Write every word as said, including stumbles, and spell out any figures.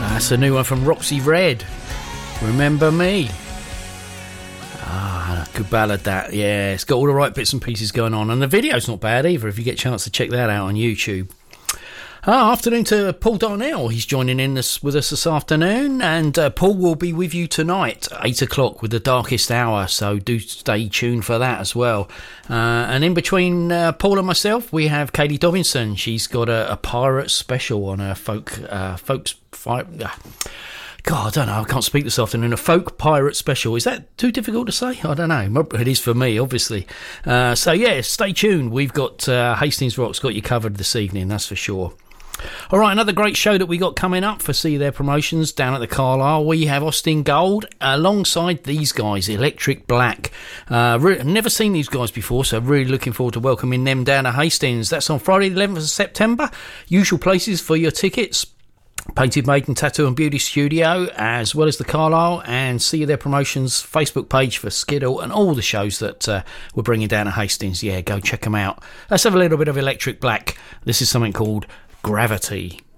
That's a new one from Roxy Red. Remember Me. Ah, good ballad that. Yeah, it's got all the right bits and pieces going on. And the video's not bad either if you get a chance to check that out on YouTube. Ah, afternoon to Paul Darnell. He's joining in this, with us this afternoon. And uh, Paul will be with you tonight, eight o'clock with The Darkest Hour. So do stay tuned for that as well. Uh, and in between uh, Paul and myself, we have Katie Dobinson. She's got a, a pirate special on her folk, uh, folks... Fight, uh, God, I don't know. I can't speak this afternoon. A folk pirate special. Is that too difficult to say? I don't know. It is for me, obviously. Uh, so, yeah, stay tuned. We've got uh, Hastings Rock's got you covered this evening, that's for sure. All right, another great show that we got coming up for See Their Promotions down at the Carlisle. We have Austin Gold alongside these guys, Electric Black. Uh, re- never seen these guys before, so really looking forward to welcoming them down to Hastings. That's on Friday the eleventh of September. Usual places for your tickets. Painted Maiden Tattoo and Beauty Studio, as well as the Carlisle, and See Their Promotions Facebook page for Skiddle and all the shows that uh, we're bringing down to Hastings. Yeah, go check them out. Let's have a little bit of Electric Black. This is something called Gravity.